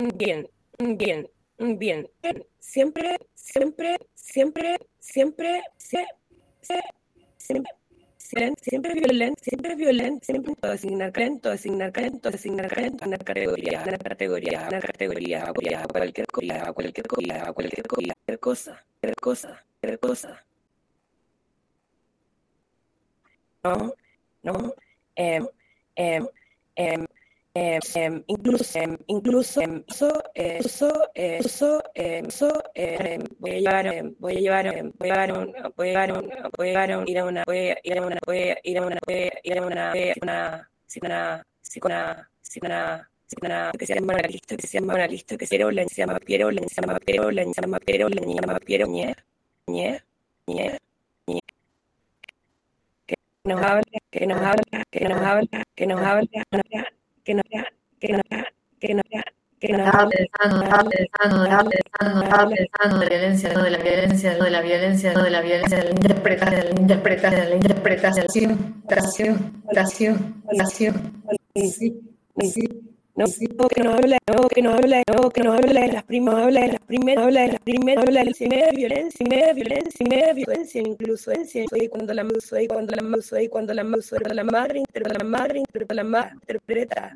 bien, bien, bien. Siempre, siempre, siempre, siempre, siempre, siempre violento, siempre asignar una categoría, cualquier cosa, ¿no? ¿No? Em, em, em, que se llama una lista, que se llama Piero, Ñe, Ñe, Ñe, nos habla, que nos habla, que nos habla, que nos habla, que nos habla, que nos habla, que nos habla, que nos habla, estaba pensando de violencia, no de la violencia, no de la violencia, no de la violencia, de la interpretación, sí, sí, no, sí. que nos habla, de las primas, habla de las primeras, habla de media violencia, incluso y cuando la madre interpreta,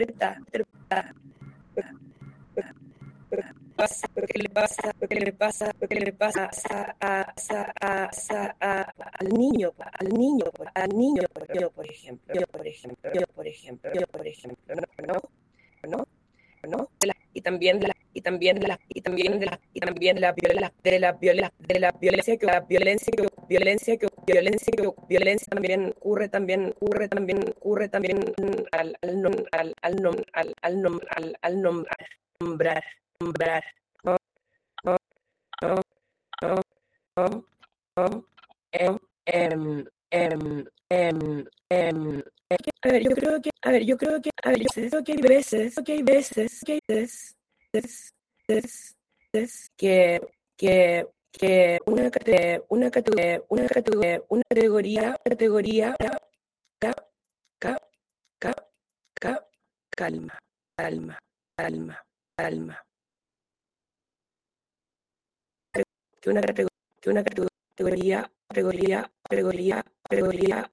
¿qué le pasa al niño, por ejemplo, ¿no? ¿No? ¿No? Violencia también nombrar, ¿no? ¿No? ¿No? ¿No? ¿No? Em, em, em, em, yo creo que, que, una categoría, ca, ca, ca, ca, calma, calma, calma, calma. Que una categoría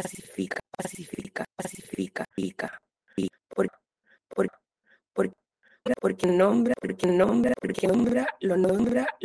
pacifica, por, por, porque nombra, lo nombra